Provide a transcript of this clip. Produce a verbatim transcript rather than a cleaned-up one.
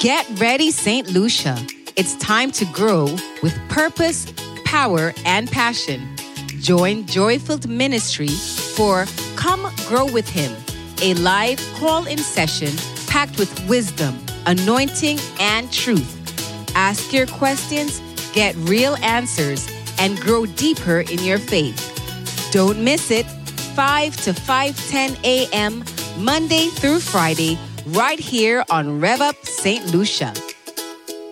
Get ready, Saint Lucia. It's time to grow with purpose, power, and passion. Join Joy-Filled Ministry for Come Grow with Him, a live call-in session packed with wisdom, anointing, and truth. Ask your questions, get real answers, and grow deeper in your faith. Don't miss it, five to five ten a.m., Monday through Friday, right here on Rev Up Saint Lucia.